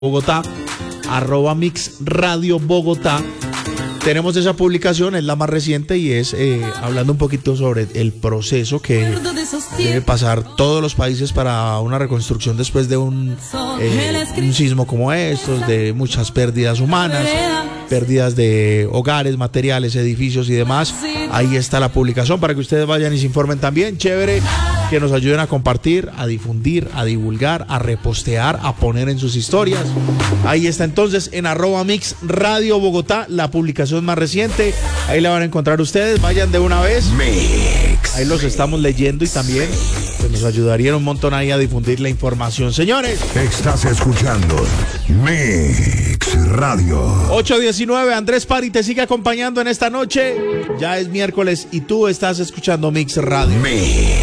Bogotá, @Mix Radio Bogotá. Tenemos esa publicación, es la más reciente y es hablando un poquito sobre el proceso que debe pasar todos los países para una reconstrucción después de un sismo como estos, de muchas pérdidas humanas, pérdidas de hogares, materiales, edificios y demás. Ahí está la publicación para que ustedes vayan y se informen también. Chévere que nos ayuden a compartir, a difundir, a divulgar, a repostear, a poner en sus historias. Ahí está entonces en @Mix Radio Bogotá la publicación más reciente. Ahí la van a encontrar ustedes. Vayan de una vez. Mix. Ahí los estamos leyendo y también pues, nos ayudarían un montón ahí a difundir la información. Señores, Estás escuchando Mix Radio. 8:19, Andrés Pari te sigue acompañando en esta noche. Ya es miércoles y tú estás escuchando Mix Radio. Mix.